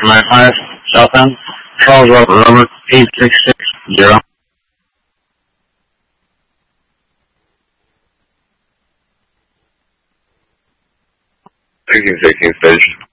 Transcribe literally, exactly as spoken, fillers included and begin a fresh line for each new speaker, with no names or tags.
nine five, South End, Charles Road, Rubber, eight six six zero.
sixteen sixteen station.